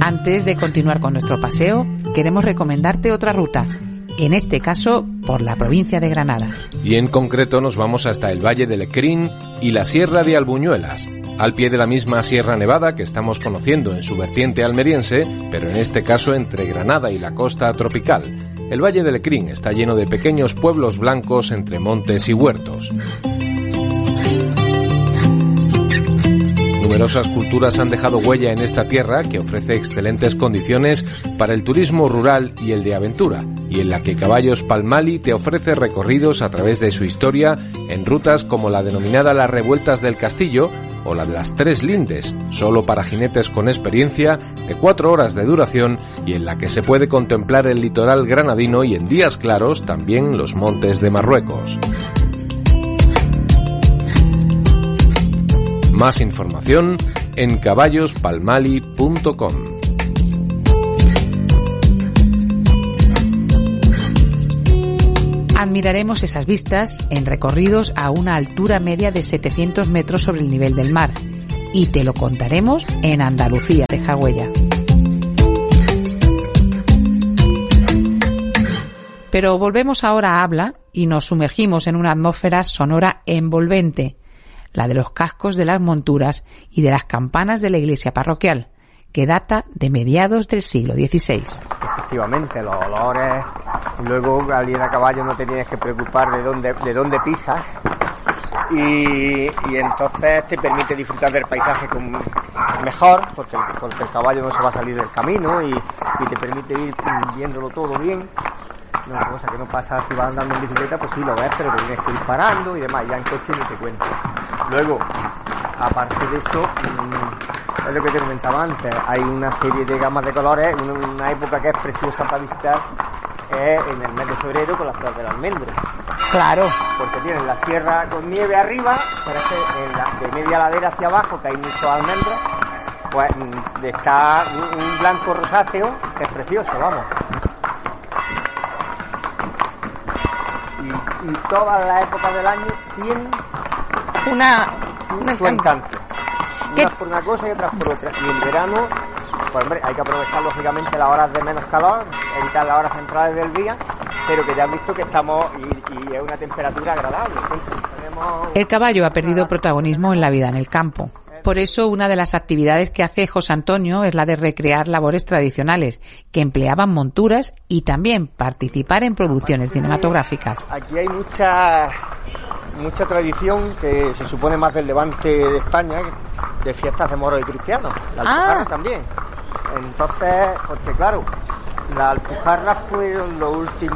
Antes de continuar con nuestro paseo, queremos recomendarte otra ruta, en este caso por la provincia de Granada. Y en concreto nos vamos hasta el Valle del Lecrín y la Sierra de Albuñuelas, al pie de la misma Sierra Nevada que estamos conociendo en su vertiente almeriense, pero en este caso entre Granada y la costa tropical. El Valle del Lecrín está lleno de pequeños pueblos blancos entre montes y huertos. Numerosas culturas han dejado huella en esta tierra que ofrece excelentes condiciones para el turismo rural y el de aventura, y en la que Caballos Palmali te ofrece recorridos a través de su historia en rutas como la denominada Las Revueltas del Castillo o la de las Tres Lindes, solo para jinetes con experiencia, de 4 horas de duración y en la que se puede contemplar el litoral granadino y en días claros también los montes de Marruecos. Más información en caballospalmali.com. Admiraremos esas vistas en recorridos a una altura media de 700 metros sobre el nivel del mar y te lo contaremos en Andalucía Deja Huella. Pero volvemos ahora a Abla y nos sumergimos en una atmósfera sonora envolvente, la de los cascos de las monturas y de las campanas de la iglesia parroquial, que data de mediados del siglo XVI. Efectivamente, los olores, y luego al ir a caballo no te tienes que preocupar de dónde pisas y entonces te permite disfrutar del paisaje mejor, porque el caballo no se va a salir del camino y te permite ir viéndolo todo bien. Una cosa que no pasa si vas andando en bicicleta, pues sí lo ves, pero te tienes que ir parando y demás, ya en coche ni te cuento. Luego, aparte de eso, es lo que te comentaba antes, hay una serie de gamas de colores, una época que es preciosa para visitar es en el mes de febrero con las flores del almendro. Claro. Porque tienes la sierra con nieve arriba, pero es que de media ladera hacia abajo, que hay muchos almendros, pues está un blanco rosáceo que es precioso, vamos. Y todas las épocas del año tienen su encanto. Unas por una cosa y otras por otra. Y en verano, pues hombre, hay que aprovechar lógicamente las horas de menos calor, evitar las horas centrales del día, pero que ya han visto que estamos y es una temperatura agradable. El caballo ha perdido protagonismo en la vida en el campo. Por eso, una de las actividades que hace José Antonio es la de recrear labores tradicionales, que empleaban monturas y también participar en producciones cinematográficas. Aquí hay mucha tradición que se supone más del levante de España, de fiestas de moros y cristianos. La Alpujarra también. Entonces, porque claro, la Alpujarra fueron los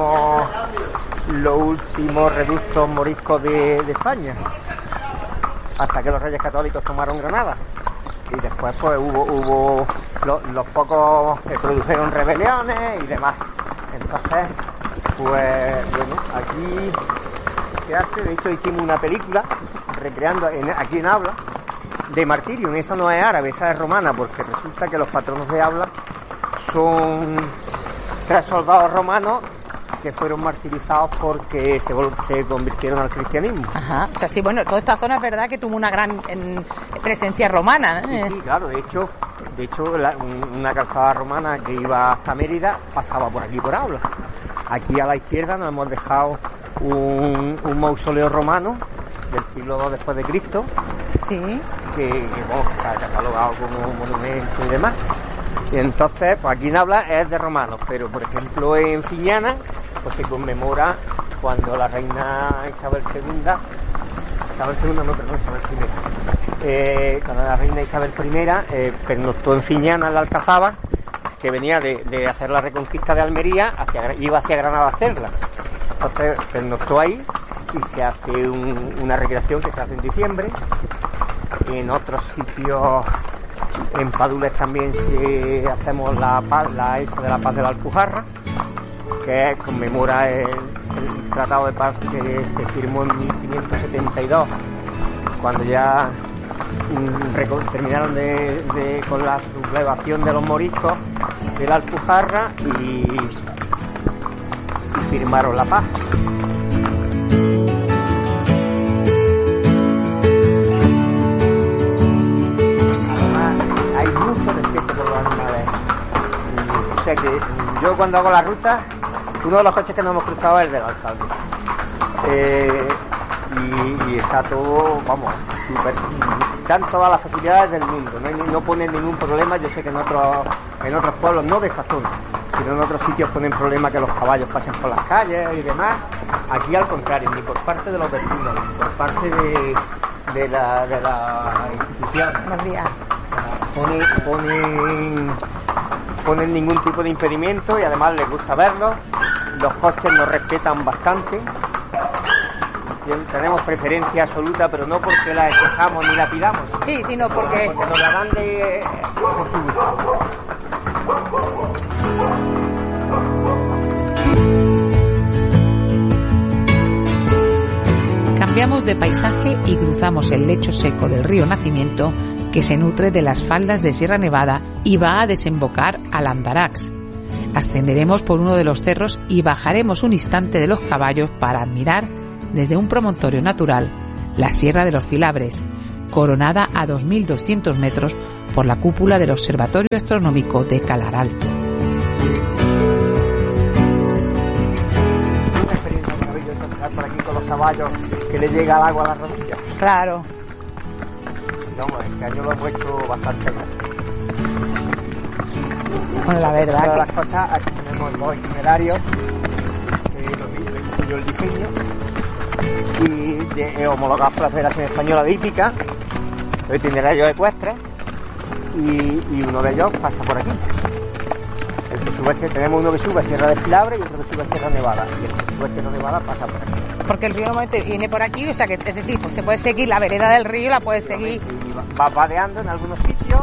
últimos reductos moriscos de España, hasta que los Reyes Católicos tomaron Granada. Y después pues hubo los pocos que produjeron rebeliones y demás. Entonces, pues bueno, aquí se hace, de hecho hicimos una película recreando aquí en Abla de Martirium. Esa no es árabe, esa es romana, porque resulta que los patronos de Abla son 3 soldados romanos que fueron martirizados porque se convirtieron al cristianismo. Ajá, o sea, sí, bueno, toda esta zona es verdad que tuvo una gran presencia romana, ¿eh? Sí, claro, de hecho una calzada romana que iba hasta Mérida pasaba por aquí, por Abla. Aquí a la izquierda nos hemos dejado un mausoleo romano del siglo II después de Cristo, sí, que está catalogado como monumento y demás. Y entonces, pues aquí en Abla es de romanos, pero por ejemplo en Fiñana pues se conmemora cuando la reina Isabel I, cuando la reina Isabel I pernoctó en Fiñana, en la Alcazaba, que venía de hacer la reconquista de Almería, iba hacia Granada a hacerla. Entonces pernoctó ahí y se hace una recreación que se hace en diciembre. En otros sitios, en Padules también hacemos la paz de la paz de la Alpujarra, que conmemora el tratado de paz que se firmó en 1572, cuando ya terminaron con la sublevación de los moriscos de la Alpujarra y firmaron la paz. Además, hay mucho respeto por los animales Fíjate que yo cuando hago la ruta, uno de los coches que no hemos cruzado es el del alcalde. Y está todo, vamos, súper, dan todas las facilidades del mundo, no ponen ningún problema. Yo sé que en otros pueblos, no de esta zona, sino en otros sitios ponen problema que los caballos pasen por las calles y demás. Aquí al contrario, ni por parte de los vecinos, ni por parte de la institución. Buenos días. Ponen ningún tipo de impedimento y además les gusta verlos. Los coches nos respetan bastante. Tenemos preferencia absoluta, pero no porque la exijamos ni la pidamos. Sí, sino porque nos la dan de por su gusto. Cambiamos de paisaje y cruzamos el lecho seco del río Nacimiento, que se nutre de las faldas de Sierra Nevada y va a desembocar al Andarax. Ascenderemos por uno de los cerros y bajaremos un instante de los caballos para admirar desde un promontorio natural la Sierra de los Filabres, coronada a 2.200 metros por la cúpula del Observatorio Astronómico de Calar Alto. Una experiencia maravillosa estar por aquí con los caballos, que le llega el agua a las rodillas. claro. No, este año lo hemos hecho bastante bien. Bueno, la verdad Otra de que las cosas, aquí tenemos dos itinerarios, yo el diseño, y homologados por la Federación Española de Hípica, los itinerarios ecuestres, y uno de ellos pasa por aquí. Tenemos uno que sube a Sierra de Filabre y otro que sube a Sierra Nevada, y el que sube a Sierra Nevada pasa por aquí. porque el río normalmente viene por aquí, o sea que es decir, pues se puede seguir la vereda del río, la puedes seguir. Y va vadeando en algunos sitios,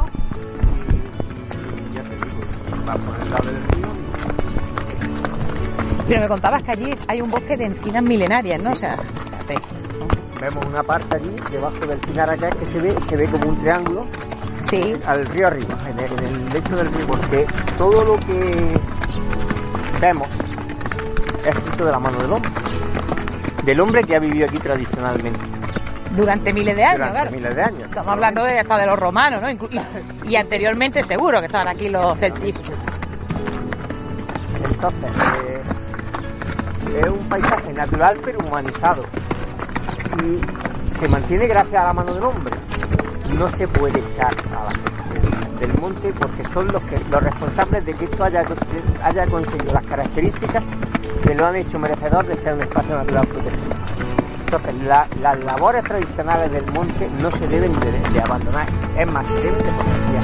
y ya te digo, va por el lado del río. Pero me contabas que allí hay un bosque de encinas milenarias, ¿no? O sea, fíjate. Vemos una parte allí, debajo del pinar acá, que se ve como un triángulo. Sí. Al río arriba, en el lecho del río, porque todo lo que vemos es fruto de la mano del hombre que ha vivido aquí tradicionalmente. Durante miles de años, Durante claro. miles de años. Estamos hablando hasta de los romanos, ¿no? Y anteriormente seguro que estaban aquí los celtíficos. Entonces, es un paisaje natural pero humanizado. Y se mantiene gracias a la mano del hombre. No se puede echar a la gente del monte porque son los responsables de que esto haya conseguido las características que lo han hecho merecedor de ser un espacio natural protegido. Entonces, las labores tradicionales del monte no se deben de abandonar, es más, se deben de proteger.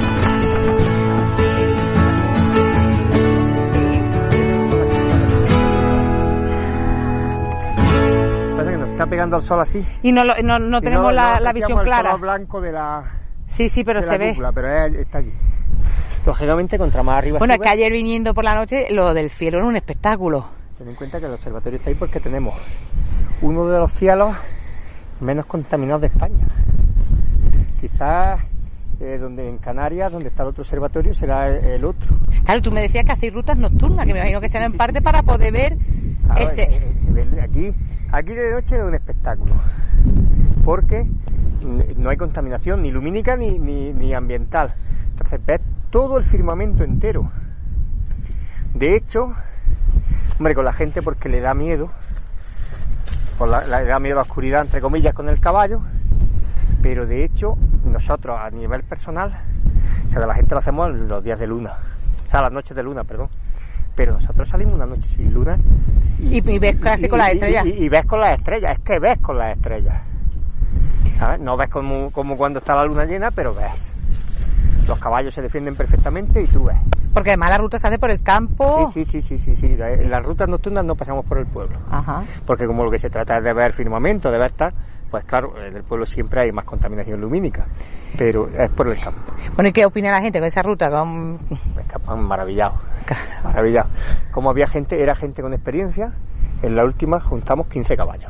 Parece que nos está pegando el sol así. Y no tenemos la visión clara. El color blanco de la Sí, pero se ve. cúpula, pero está allí. Lógicamente, contra más arriba Bueno, sube, es que ayer viniendo por la noche, lo del cielo era un espectáculo. ten en cuenta que el observatorio está ahí porque tenemos uno de los cielos menos contaminados de España. Quizás donde en Canarias, donde está el otro observatorio, será el otro. Claro, tú me decías que hacéis rutas nocturnas, que me imagino que serán en parte para poder ver ese. Aquí de noche es un espectáculo, porque no hay contaminación ni lumínica ni ambiental. Entonces ves todo el firmamento entero. De hecho, hombre, con la gente porque le da miedo, le da miedo a la oscuridad, entre comillas, con el caballo, pero de hecho nosotros a nivel personal, o sea, la gente lo hacemos los días de luna, o sea, las noches de luna, perdón, pero nosotros salimos una noche sin luna y ves casi con las estrellas. Y ves con las estrellas, es que ves con las estrellas, ¿sabes? No ves como cuando está la luna llena, pero ves. Los caballos se defienden perfectamente y tú ves. Porque además la ruta se hace por el campo. Sí. Las rutas nocturnas no pasamos por el pueblo. Ajá. Porque como lo que se trata es de ver firmamento, de ver tal, pues claro, en el pueblo siempre hay más contaminación lumínica, pero es por el campo. Bueno, ¿y qué opina la gente con esa ruta? Escapan maravillados. Como había gente, era gente con experiencia, en la última juntamos 15 caballos.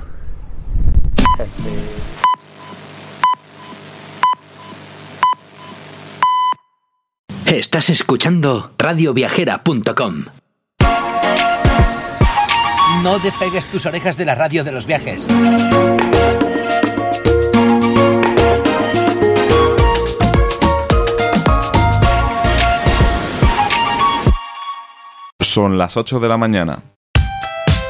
Estás escuchando radioviajera.com. No despegues tus orejas de la radio de los viajes. Son las 8 de la mañana.